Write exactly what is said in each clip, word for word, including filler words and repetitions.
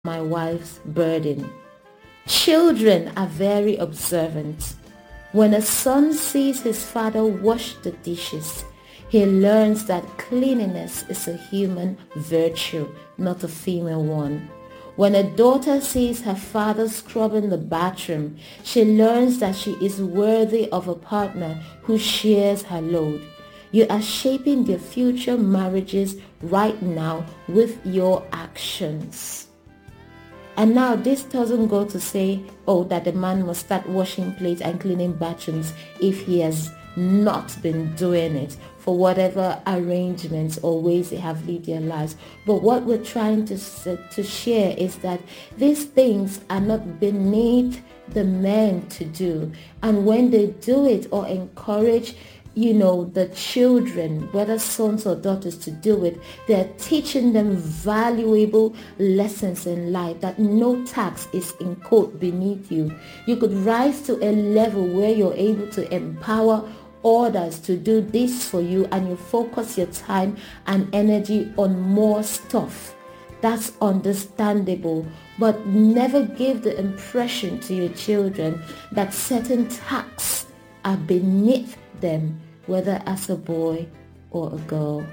my wife's burden. Children are very observant. When a son sees his father wash the dishes, he learns that cleanliness is a human virtue, not a female one. When a daughter sees her father scrubbing the bathroom, she learns that she is worthy of a partner who shares her load. You are shaping their future marriages right now with your actions. And now this doesn't go to say, oh, that the man must start washing plates and cleaning bathrooms if he has not been doing it for whatever arrangements or ways they have lived their lives. But what we're trying to, to share is that these things are not beneath the men to do. And when they do it or encourage you know, the children, whether sons or daughters, to do it, they're teaching them valuable lessons in life, that no tax is in quote beneath you. You could rise to a level where you're able to empower others to do this for you, and you focus your time and energy on more stuff. That's understandable, but never give the impression to your children that certain tasks are beneath them, whether as a boy or a girl.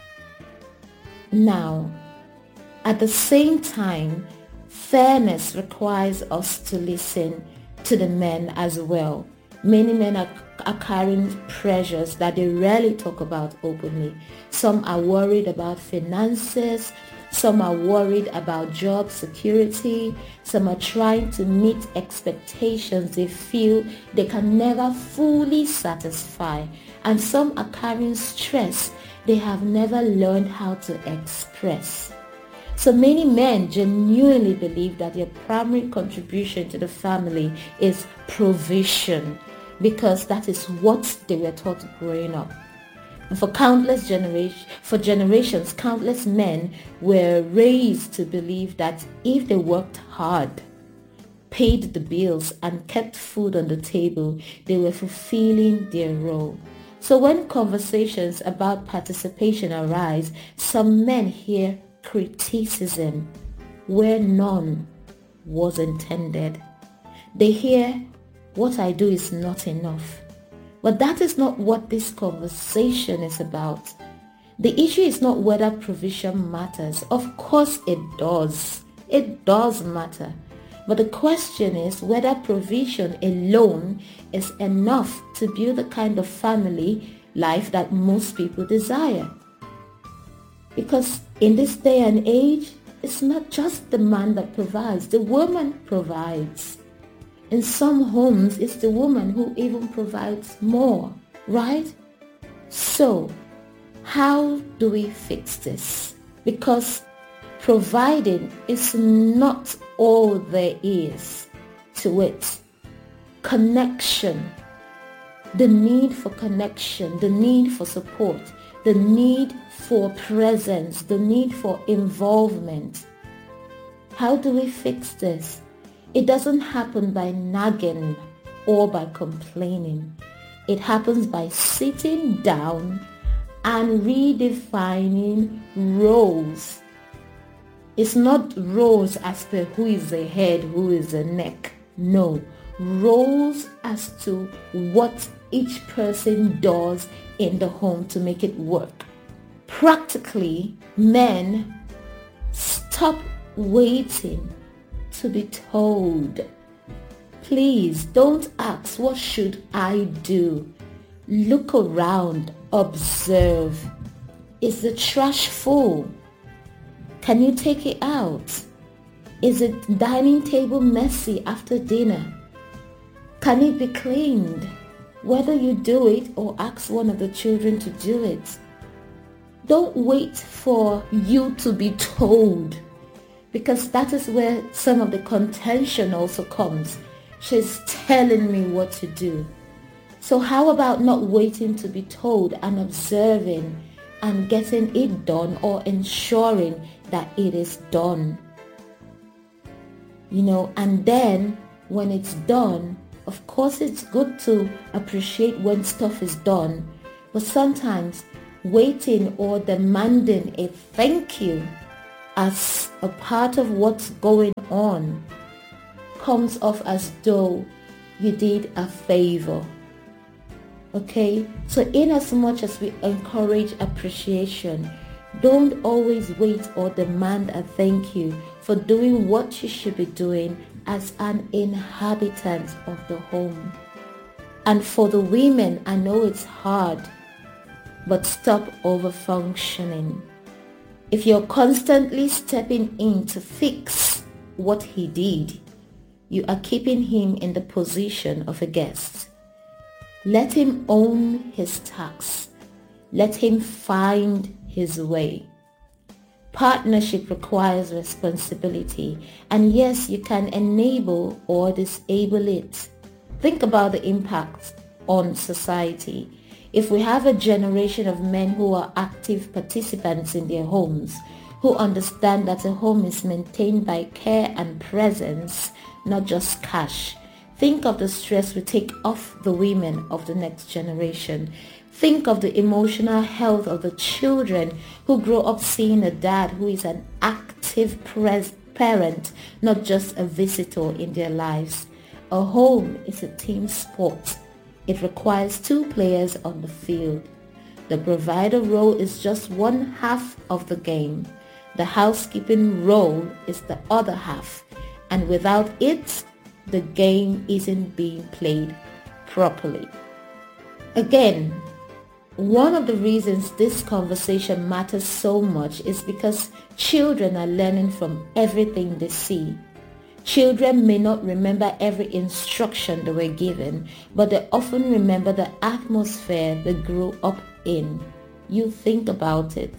Now, at the same time, fairness requires us to listen to the men as well. Many men are, are carrying pressures that they rarely talk about openly. Some are worried about finances. Some are worried about job security. Some are trying to meet expectations they feel they can never fully satisfy. And some are carrying stress they have never learned how to express. So many men genuinely believe that their primary contribution to the family is provision, because that is what they were taught growing up. And for countless generations, for generations, countless men were raised to believe that if they worked hard, paid the bills, and kept food on the table, they were fulfilling their role. So when conversations about participation arise, some men hear criticism where none was intended. They hear, what I do is not enough. But that is not what this conversation is about. The issue is not whether provision matters. Of course it does. It does matter. But the question is whether provision alone is enough to build the kind of family life that most people desire. Because in this day and age, it's not just the man that provides. The woman provides. In some homes, it's the woman who even provides more, right? So, how do we fix this? Because providing is not all there is to it. Connection, the need for connection, the need for support, the need for presence, the need for involvement. How do we fix this? It doesn't happen by nagging or by complaining. It happens by sitting down and redefining roles. It's not roles as per who is the head, who is the neck. No, roles as to what each person does in the home to make it work. Practically, men, stop waiting to be told. Please don't ask, what should I do? Look around, observe. Is the trash full? Can you take it out? Is the dining table messy after dinner? Can it be cleaned? Whether you do it or ask one of the children to do it. Don't wait for you to be told, because that is where some of the contention also comes. She's telling me what to do. So how about not waiting to be told and observing and getting it done, or ensuring that it is done? You know, and then when it's done, of course it's good to appreciate when stuff is done, but sometimes waiting or demanding a thank you as a part of what's going on comes off as though you did a favor. Okay, so in as much as we encourage appreciation, don't always wait or demand a thank you for doing what you should be doing as an inhabitant of the home. And for the women, I know it's hard, but stop over-functioning. If you're constantly stepping in to fix what he did, you are keeping him in the position of a guest. Let him own his task. Let him find his way. Partnership requires responsibility, and yes, you can enable or disable it. Think about the impact on society. If we have a generation of men who are active participants in their homes, who understand that a home is maintained by care and presence, not just cash, think of the stress we take off the women of the next generation. Think of the emotional health of the children who grow up seeing a dad who is an active pres- parent, not just a visitor in their lives. A home is a team sport. It requires two players on the field. The provider role is just one half of the game. The housekeeping role is the other half. And without it, the game isn't being played properly. Again, one of the reasons this conversation matters so much is because children are learning from everything they see. Children may not remember every instruction they were given, but they often remember the atmosphere they grew up in. You think about it.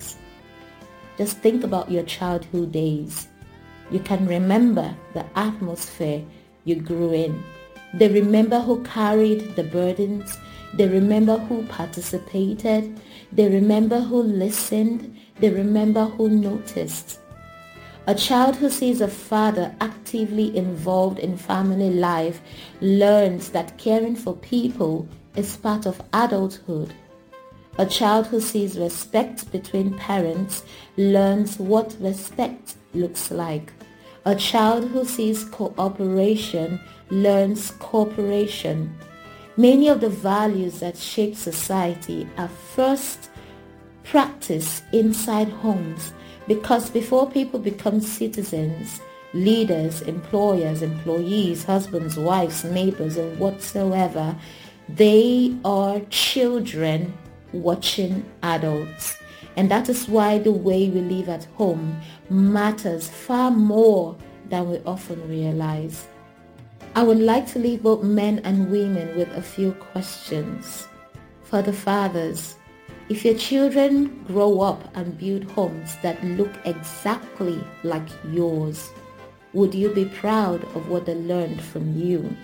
Just think about your childhood days. You can remember the atmosphere you grew in. They remember who carried the burdens. They remember who participated. They remember who listened. They remember who noticed. A child who sees a father actively involved in family life learns that caring for people is part of adulthood. A child who sees respect between parents learns what respect looks like. A child who sees cooperation learns cooperation. Many of the values that shape society are first practiced inside homes, because before people become citizens, leaders, employers, employees, husbands, wives, neighbors, and whatsoever, they are children watching adults. And that is why the way we live at home matters far more than we often realize. I would like to leave both men and women with a few questions. For the fathers, if your children grow up and build homes that look exactly like yours, would you be proud of what they learned from you?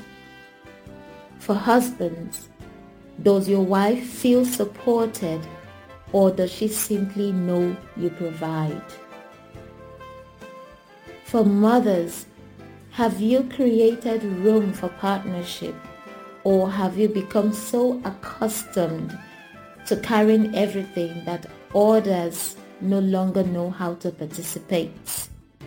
For husbands, does your wife feel supported, or does she simply know you provide? For mothers, have you created room for partnership, or have you become so accustomed to carrying everything that others no longer know how to participate?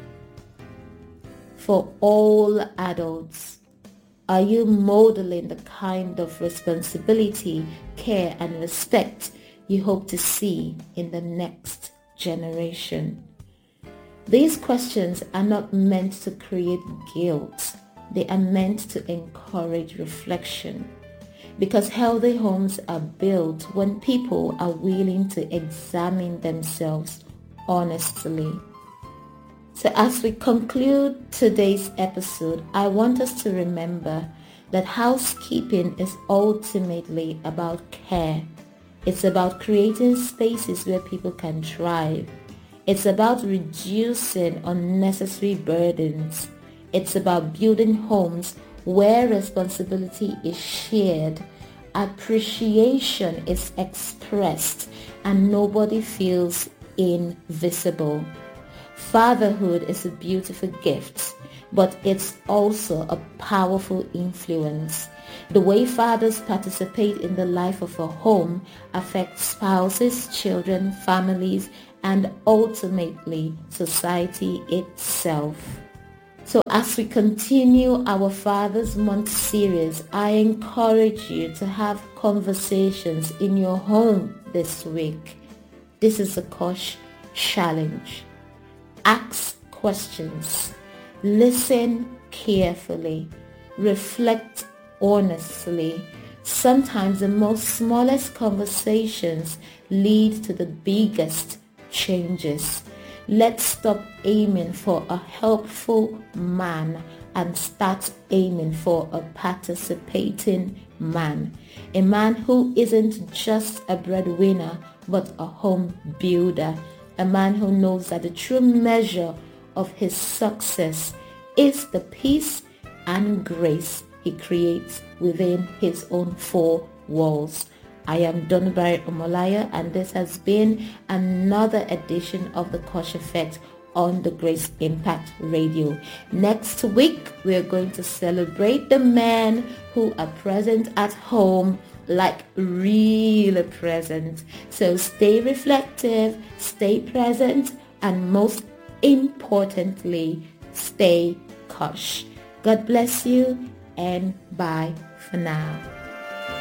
For all adults, are you modeling the kind of responsibility, care, and respect you hope to see in the next generation? These questions are not meant to create guilt. They are meant to encourage reflection, because healthy homes are built when people are willing to examine themselves honestly. So as we conclude today's episode, I want us to remember that housekeeping is ultimately about care. It's about creating spaces where people can thrive. It's about reducing unnecessary burdens. It's about building homes where responsibility is shared, appreciation is expressed, and nobody feels invisible. Fatherhood is a beautiful gift, but it's also a powerful influence. The way fathers participate in the life of a home affects spouses, children, families, and ultimately society itself. So as we continue our Father's Month series, I encourage you to have conversations in your home this week. This is a Kosh challenge. Ask questions. Listen carefully. Reflect honestly. Sometimes the most smallest conversations lead to the biggest changes. Let's stop aiming for a helpful man and start aiming for a participating man. A man who isn't just a breadwinner but a home builder. A man who knows that the true measure of his success is the peace and grace he creates within his own four walls. I am Donubari Omolaya, and this has been another edition of the Kosh Effect on the Grace Impact Radio. Next week, we are going to celebrate the men who are present at home, like really present. So stay reflective, stay present, and most importantly, stay Kosh. God bless you, and bye for now.